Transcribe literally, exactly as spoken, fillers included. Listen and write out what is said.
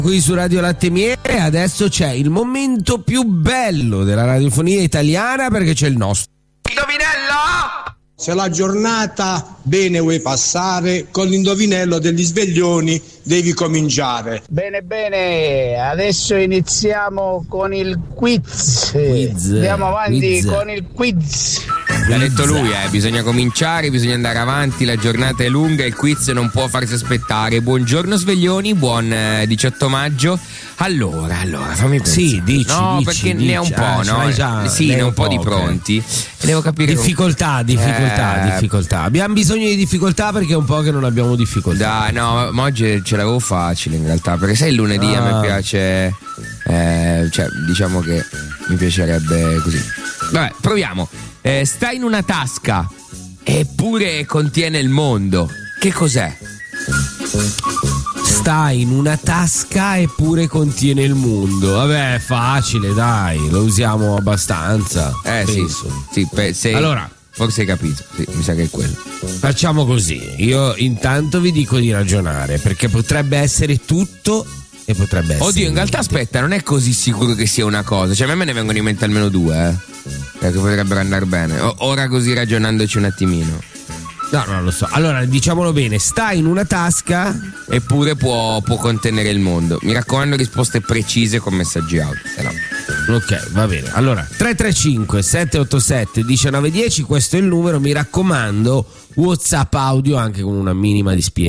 qui su Radio Latte Miele. Adesso c'è il momento più bello della radiofonia italiana, perché c'è il nostro indovinello. Se la giornata bene vuoi passare, con l'indovinello degli sveglioni devi cominciare. Bene bene, adesso iniziamo con il quiz. Quiz. Andiamo avanti Quiz. con il quiz. L'ha detto lui, eh, bisogna cominciare, bisogna andare avanti, la giornata è lunga e il quiz non può farsi aspettare. Buongiorno sveglioni, buon eh, diciotto maggio. Allora, allora, fammi pensare. Sì, dici, No, dici, perché dici. ne ho un po', Ah, ce no? l'hai già, sì, ne ne ho ho un po' di poche. pronti. E devo capire. Difficoltà, difficoltà, Eh, difficoltà. Abbiamo bisogno di difficoltà perché è un po' che non abbiamo difficoltà. Dai, no, ma oggi ce l'avevo facile in realtà, perché sai il lunedì Ah. a me piace, eh, cioè diciamo che mi piacerebbe così. Vabbè, proviamo. Eh, sta in una tasca eppure contiene il mondo. Che cos'è? Sta in una tasca eppure contiene il mondo. Vabbè, è facile, dai, lo usiamo abbastanza. Eh sì, penso. sì, pe- se- Allora, forse hai capito, sì, mi sa che è quello. facciamo così. Io intanto vi dico di ragionare, perché potrebbe essere tutto e potrebbe essere Oddio, in realtà niente. aspetta, non è così sicuro che sia una cosa. Cioè a me ne vengono in mente almeno due, eh. Perché potrebbero andare bene. O- ora così ragionandoci un attimino. No, non lo so. Allora, diciamolo bene, sta in una tasca. Eppure può, può contenere il mondo. Mi raccomando, risposte precise con messaggi audio. Se no. Ok, va bene. Allora, tre tre cinque sette otto sette uno nove uno zero, questo è il numero, mi raccomando, WhatsApp audio anche con una minima di spiegazione.